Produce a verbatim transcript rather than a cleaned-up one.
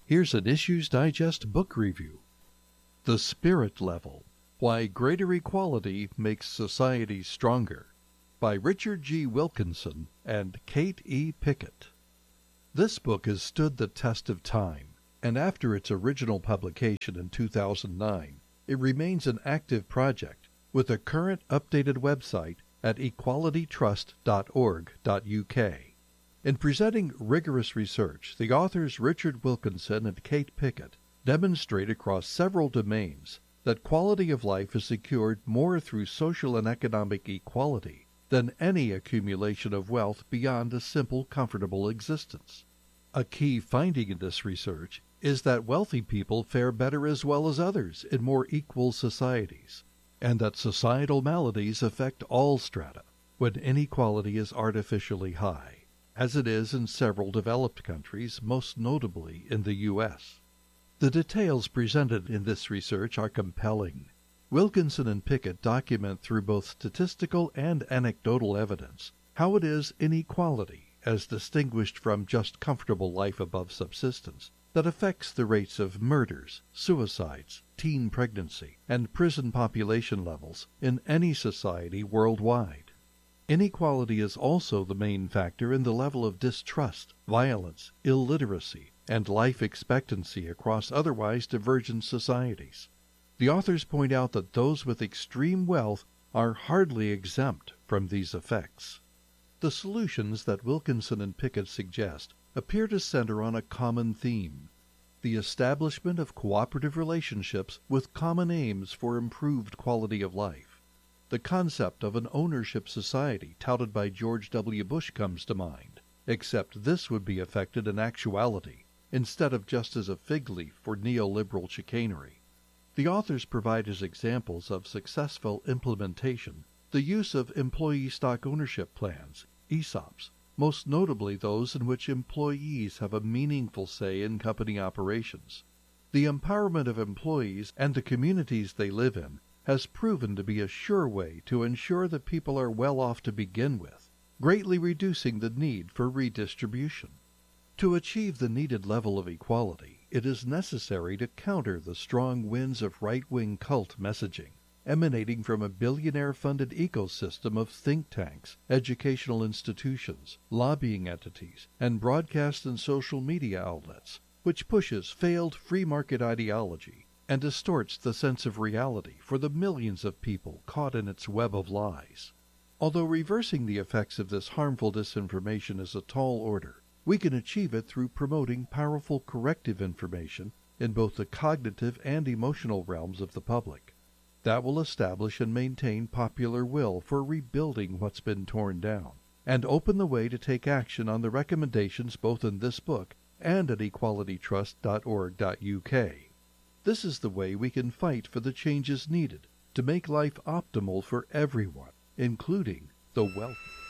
Here's an Issues Digest book review. The Spirit Level: Why Greater Equality Makes Society Stronger, by Richard G. Wilkinson and Kate E. Pickett. This book has stood the test of time, and after its original publication in two thousand nine, it remains an active project with a current updated website at equality trust dot org dot U K. In presenting rigorous research, the authors Richard Wilkinson and Kate Pickett demonstrate across several domains that quality of life is secured more through social and economic equality than any accumulation of wealth beyond a simple, comfortable existence. A key finding in this research is that wealthy people fare better as well as others in more equal societies, and that societal maladies affect all strata when inequality is artificially high, as it is in several developed countries, most notably in the U S. The details presented in this research are compelling. Wilkinson and Pickett document through both statistical and anecdotal evidence how it is inequality, as distinguished from just comfortable life above subsistence, that affects the rates of murders, suicides, teen pregnancy, and prison population levels in any society worldwide. Inequality is also the main factor in the level of distrust, violence, illiteracy, and life expectancy across otherwise divergent societies. The authors point out that those with extreme wealth are hardly exempt from these effects. The solutions that Wilkinson and Pickett suggest appear to center on a common theme: the establishment of cooperative relationships with common aims for improved quality of life. The concept of an ownership society touted by George W. Bush comes to mind, except this would be effected in actuality, instead of just as a fig leaf for neoliberal chicanery. The authors provide as examples of successful implementation the use of employee stock ownership plans, E S O Ps, most notably those in which employees have a meaningful say in company operations. The empowerment of employees and the communities they live in has proven to be a sure way to ensure that people are well off to begin with, greatly reducing the need for redistribution. To achieve the needed level of equality, it is necessary to counter the strong winds of right-wing cult messaging, emanating from a billionaire-funded ecosystem of think tanks, educational institutions, lobbying entities, and broadcast and social media outlets, which pushes failed free market ideology and distorts the sense of reality for the millions of people caught in its web of lies. Although reversing the effects of this harmful disinformation is a tall order, we can achieve it through promoting powerful corrective information in both the cognitive and emotional realms of the public. That will establish and maintain popular will for rebuilding what's been torn down, and open the way to take action on the recommendations both in this book and at equality trust dot org dot U K. This is the way we can fight for the changes needed to make life optimal for everyone, including the wealthy.